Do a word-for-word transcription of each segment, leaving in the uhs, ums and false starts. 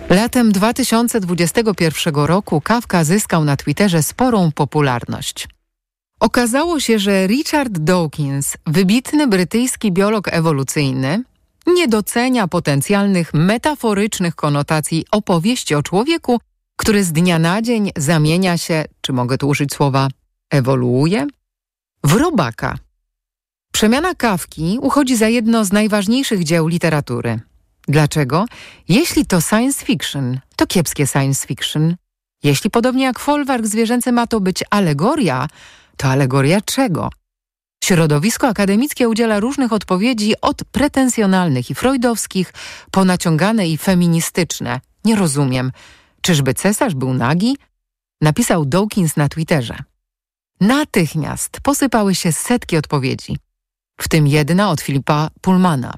Latem dwa tysiące dwudziestego pierwszego roku Kafka zyskał na Twitterze sporą popularność. Okazało się, że Richard Dawkins, wybitny brytyjski biolog ewolucyjny, nie docenia potencjalnych metaforycznych konotacji opowieści o człowieku, który z dnia na dzień zamienia się, czy mogę tu użyć słowa ewoluuje, w robaka. Przemiana Kafki uchodzi za jedno z najważniejszych dzieł literatury. Dlaczego? Jeśli to science fiction, to kiepskie science fiction. Jeśli podobnie jak folwark zwierzęcy ma to być alegoria, to alegoria czego? Środowisko akademickie udziela różnych odpowiedzi, od pretensjonalnych i freudowskich po naciągane i feministyczne. Nie rozumiem. Czyżby cesarz był nagi? Napisał Dawkins na Twitterze. Natychmiast posypały się setki odpowiedzi, w tym jedna od Philippa Pullmana.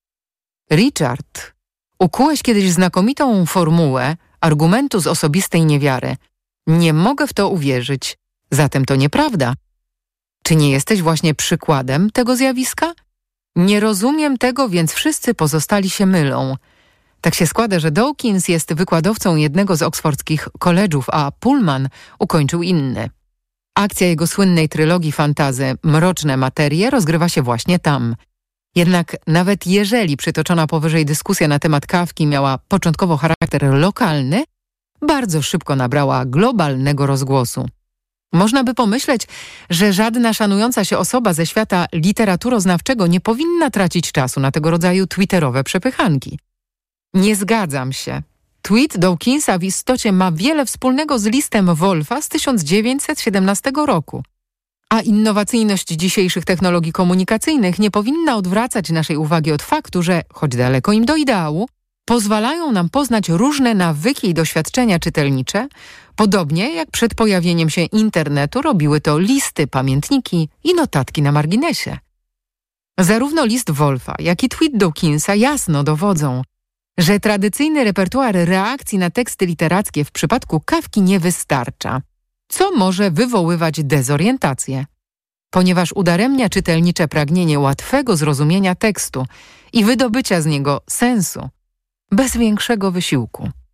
Richard, ukułeś kiedyś znakomitą formułę argumentu z osobistej niewiary. Nie mogę w to uwierzyć. Zatem to nieprawda. Czy nie jesteś właśnie przykładem tego zjawiska? Nie rozumiem tego, więc wszyscy pozostali się mylą. Tak się składa, że Dawkins jest wykładowcą jednego z oksfordzkich college'ów, a Pullman ukończył inny. Akcja jego słynnej trylogii fantasy Mroczne materie rozgrywa się właśnie tam. Jednak nawet jeżeli przytoczona powyżej dyskusja na temat Kafki miała początkowo charakter lokalny, bardzo szybko nabrała globalnego rozgłosu. Można by pomyśleć, że żadna szanująca się osoba ze świata literaturoznawczego nie powinna tracić czasu na tego rodzaju twitterowe przepychanki. Nie zgadzam się. Tweet Dawkinsa w istocie ma wiele wspólnego z listem Wolfa z tysiąc dziewięćset siedemnastego roku. A innowacyjność dzisiejszych technologii komunikacyjnych nie powinna odwracać naszej uwagi od faktu, że, choć daleko im do ideału, pozwalają nam poznać różne nawyki i doświadczenia czytelnicze, podobnie jak przed pojawieniem się internetu robiły to listy, pamiętniki i notatki na marginesie. Zarówno list Wolfa, jak i tweet Dawkinsa jasno dowodzą, że tradycyjny repertuar reakcji na teksty literackie w przypadku Kafki nie wystarcza, co może wywoływać dezorientację, ponieważ udaremnia czytelnicze pragnienie łatwego zrozumienia tekstu i wydobycia z niego sensu bez większego wysiłku.